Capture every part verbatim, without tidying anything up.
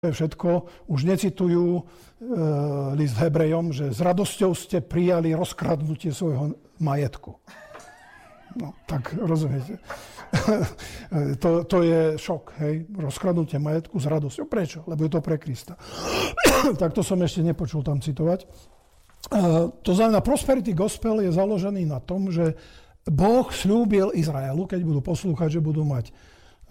všetko, už necitujú e, list Hebrejom, že s radosťou ste prijali rozkradnutie svojho majetku. No, tak rozumiete. to, to je šok, hej, rozkradnutie majetku s radosťou. Prečo? Lebo je to pre Krista. Tak to som ešte nepočul tam citovať. E, to znamená, prosperity gospel je založený na tom, že Boh sľúbil Izraelu, keď budú poslúchať, že budú mať e,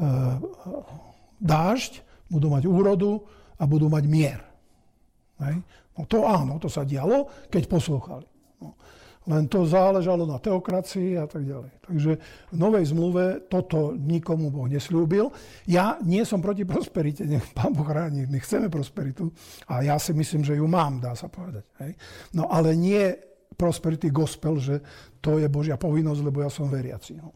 dážď, budú mať úrodu a budú mať mier. Hej. No to áno, to sa dialo, keď poslúchali. No. Len to záležalo na teokracii a tak ďalej. Takže v Novej zmluve toto nikomu Boh nesľúbil. Ja nie som proti prosperite, nech Pán Boh chráni, my chceme prosperitu a ja si myslím, že ju mám, dá sa povedať. Hej. No ale nie prosperity gospel, že to je Božia povinnosť, lebo ja som veriaci. No.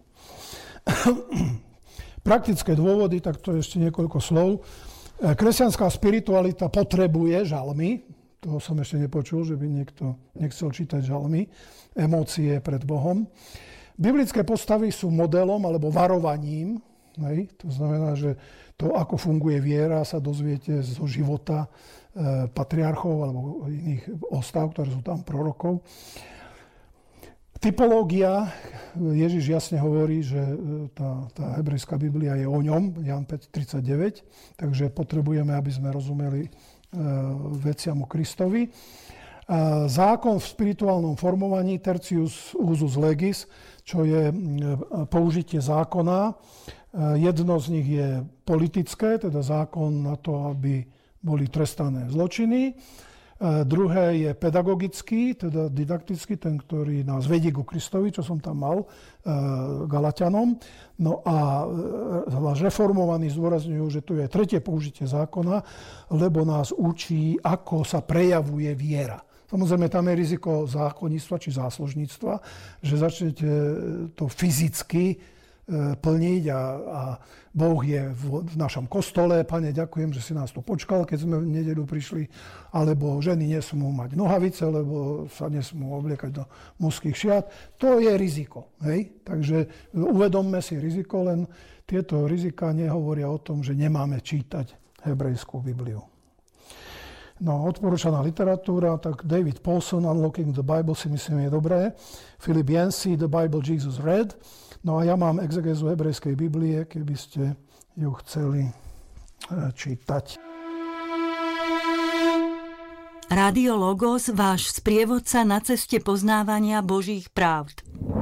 Praktické dôvody, tak to je ešte niekoľko slov. Kresťanská spiritualita potrebuje žalmy. Toho som ešte nepočul, že by niekto nechcel čítať žalmy. Emócie pred Bohom. Biblické postavy sú modelom alebo varovaním. Hej? To znamená, že to, ako funguje viera, sa dozviete zo života e, patriarchov alebo iných ostav, ktoré sú tam prorokov. Typológia, Ježiš jasne hovorí, že tá, tá hebrejská Biblia je o ňom, Ján päť tridsaťdeväť, takže potrebujeme, aby sme rozumeli e, veciam o Kristovi. E, zákon v spirituálnom formovaní, tertius usus legis, čo je e, použitie zákona. E, jedno z nich je politické, teda zákon na to, aby boli trestané zločiny. Uh, druhé je pedagogický, teda didaktický, ten, ktorý nás vedie ku Kristovi, čo som tam mal, uh, Galatianom. No a uh, reformovaní zdôrazňujú, že tu je tretie použitie zákona, lebo nás učí, ako sa prejavuje viera. Samozrejme, tam je riziko zákonníctva či záslužníctva, že začnete to fyzicky uh, plniť a, a Boh je v, v našom kostole, Pane, ďakujem, že si nás tu počkal, keď sme v nedeľu prišli, alebo ženy nesmú mať nohavice, lebo sa nesmú obliekať do mužských šiat. To je riziko. Hej? Takže uvedomme si riziko, len tieto rizika nehovoria o tom, že nemáme čítať hebrejskú Bibliu. No, odporúčaná literatúra, tak David Paulson, Unlocking the Bible, si myslím, je dobré. Philip Yancey, The Bible Jesus Read. No a ja mám exegézu hebrejskej Biblie, keby ste ju chceli čítať. Rádio Logos, váš sprievodca na ceste poznávania Božích pravd.